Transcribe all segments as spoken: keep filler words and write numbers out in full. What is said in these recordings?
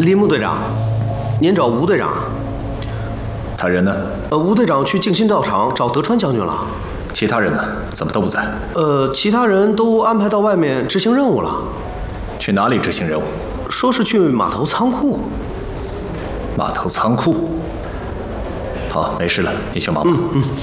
林木队长，您找吴队长？ 他人呢？ 呃，吴队长去静心道场找德川将军了。 其他人呢？怎么都不在？ 呃，其他人都安排到外面执行任务了。 去哪里执行任务？ 说是去码头仓库。 码头仓库。好，没事了，你去忙吧。 嗯嗯。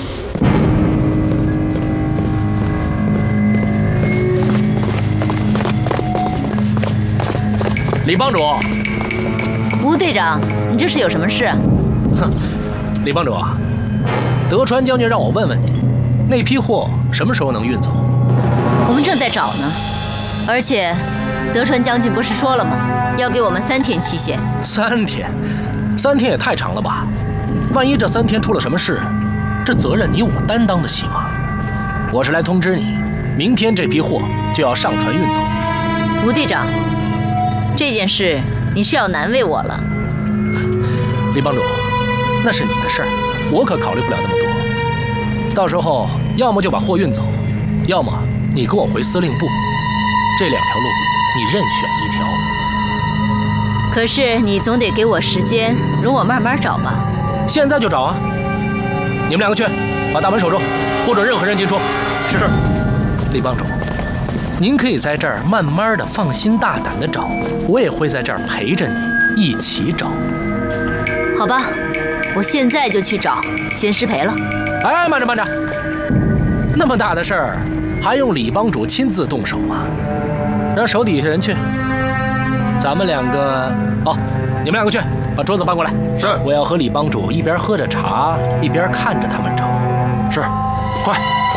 李帮主， 吴队长，你这是有什么事？ 哼，李帮主，德川将军让我问问你，那批货什么时候能运走？ 我们正在找呢，而且德川将军不是说了吗？要给我们三天期限。 三天，三天也太长了吧？万一这三天出了什么事，这责任你我担当得起吗？我是来通知你，明天这批货就要上船运走。 吴队长。这件事你是要难为我了， 李帮主，那是你的事儿，我可考虑不了那么多。到时候要么就把货运走，要么你跟我回司令部，这两条路你任选一条。 可是你总得给我时间，容我慢慢找吧。 现在就找啊！你们两个去，把大门守住，不准任何人进出。是是。李帮主。您可以在这儿慢慢的、放心大胆的找，我也会在这儿陪着你一起找。 好吧，我现在就去找，先失陪了。 哎，慢着慢着，那么大的事儿，还用李帮主亲自动手吗？让手底下人去。咱们两个，哦，你们两个去，把桌子搬过来。 是， 我要和李帮主一边喝着茶，一边看着他们找。 是，快。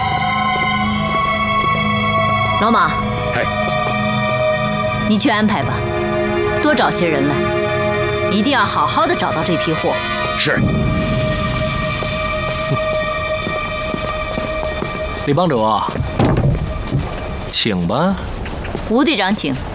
老马， 嘿， 你去安排吧，多找些人来，一定要好好的找到这批货。 是。 李帮主，请吧。 吴队长，请。